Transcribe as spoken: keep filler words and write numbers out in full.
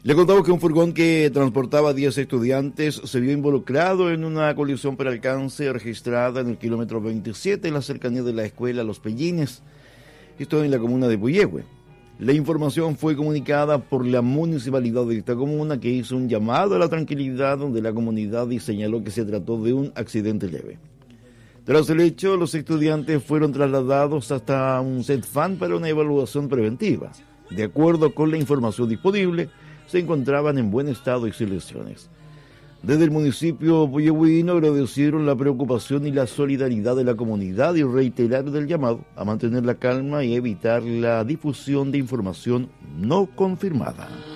Le contamos que un furgón que transportaba diez estudiantes se vio involucrado en una colisión por alcance registrada en el kilómetro veintisiete en la cercanía de la escuela Los Pellines, esto en la comuna de Puyehue. La información fue comunicada por la municipalidad de esta comuna, que hizo un llamado a la tranquilidad de la comunidad y señaló que se trató de un accidente leve. Tras el hecho, los estudiantes fueron trasladados hasta un CETFAN para una evaluación preventiva. De acuerdo con la información disponible, se encontraban en buen estado y sin lesiones. Desde el municipio puyehüino agradecieron la preocupación y la solidaridad de la comunidad y reiteraron el llamado a mantener la calma y evitar la difusión de información no confirmada.